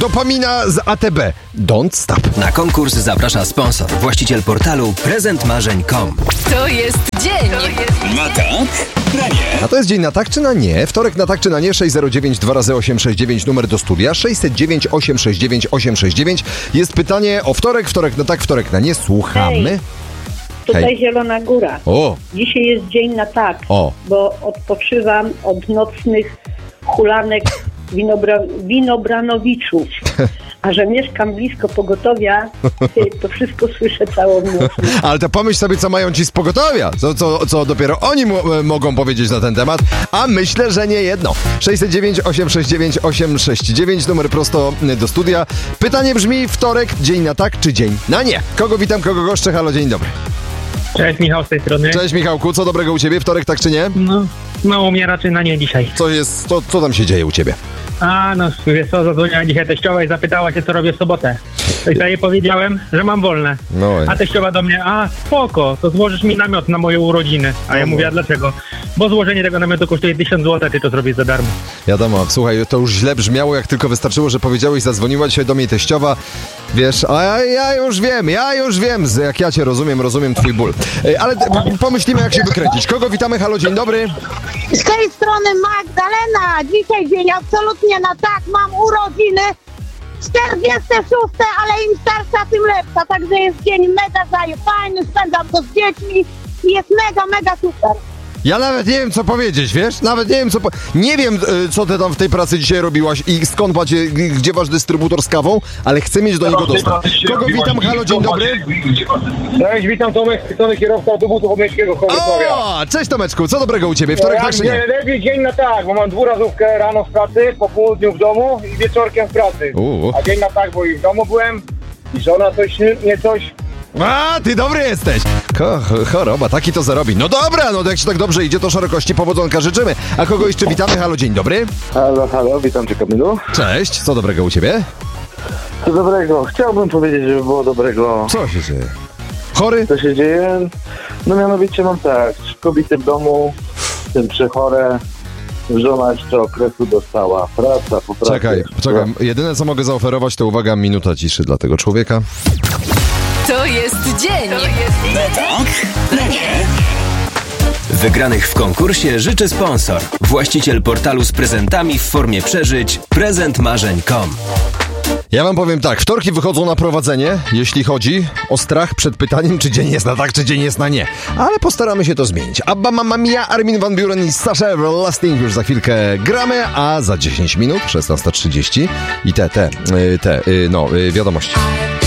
Dopamina z ATB. Don't stop. Na konkurs zaprasza sponsor, właściciel portalu prezentmarzeń.com. To jest dzień. Na tak, na nie. A to jest dzień na tak czy na nie? Wtorek na tak czy na nie? 609 2x869 numer do studia. 609 869 869. Jest pytanie o wtorek, wtorek na tak, wtorek na nie. Słuchamy. Tutaj Hej. Zielona Góra. O, Dzisiaj jest dzień na tak, O. bo odpoczywam od nocnych hulanek Winobranowiczów. A że mieszkam blisko pogotowia, to wszystko słyszę całą noc. ale to pomyśl sobie, co mają ci z pogotowia. Co dopiero oni mogą powiedzieć na ten temat. A myślę, że nie jedno. 609 869 869 numer prosto do studia. Pytanie brzmi: wtorek, dzień na tak czy dzień na nie? Kogo witam, kogo goszczę? Halo, dzień dobry. Cześć, Michał z tej strony. Cześć Michałku, co dobrego u ciebie? Wtorek tak czy nie? No u mnie raczej na nie dzisiaj. Co tam się dzieje u ciebie? Wiesz co, zadzwoniła dzisiaj teściowa i zapytała się, co robię w sobotę. I ja jej powiedziałem, że mam wolne. No. A teściowa do mnie, spoko, to złożysz mi namiot na moje urodziny. A ja mówię, a dlaczego? Bo złożenie tego namiotu kosztuje 1000 zł, ty to zrobisz za darmo. Wiadomo, słuchaj, to już źle brzmiało, jak tylko wystarczyło, że powiedziałeś, zadzwoniła dzisiaj do mnie teściowa. Wiesz, a ja już wiem, jak ja cię rozumiem twój ból. Ale pomyślimy, jak się wykręcić. Kogo witamy? Halo, dzień dobry. Z tej strony Magdalena. Dzisiaj dzień absolutnie na tak. Mam urodziny 46, ale im starsza, tym lepsza. Także jest dzień mega fajny, spędzam to z dziećmi i jest mega super. Ja nawet nie wiem, co powiedzieć, wiesz? Nie wiem, co ty tam w tej pracy dzisiaj robiłaś i skąd macie, gdzie wasz dystrybutor z kawą, ale chcę mieć do niego dostęp. Kogo witam? Halo, dzień dobry. Cześć, witam Tomek, kierowca autobusu Podmiejskiego. O, cześć Tomeczku, co dobrego u ciebie? Wtorek tak czy nie? Lepiej dzień na tak, bo mam dwurazówkę rano w pracy, po południu w domu i wieczorkiem w pracy. A dzień na tak, bo i w domu byłem, i żona coś. A, ty dobry jesteś! Choroba, taki to zarobi. No dobra, no to jak się tak dobrze idzie, to szerokości powodzonka życzymy. A kogo jeszcze witamy? Halo, dzień dobry. Halo, witam cię Kamilu. Cześć, co dobrego u ciebie? Co dobrego? Chciałbym powiedzieć, żeby było dobrego. Co się dzieje? Chory? Co się dzieje? No mianowicie mam tak, 3 kobiety w domu, w tym 3 chore. Żona jeszcze okresu dostała, praca po pracy. Czekaj, jedyne co mogę zaoferować to uwaga, minuta ciszy dla tego człowieka. To jest dzień. Na tak, na nie. Wygranych w konkursie życzy sponsor, właściciel portalu z prezentami w formie przeżyć prezentmarzeń.com. Ja wam powiem tak, wtorki wychodzą na prowadzenie, jeśli chodzi o strach przed pytaniem, czy dzień jest na tak, czy dzień jest na nie. Ale postaramy się to zmienić. Abba, Mamma Mia, Armin van Buuren i Sasha Everlasting już za chwilkę gramy, a za 10 minut, 16:30 i wiadomości.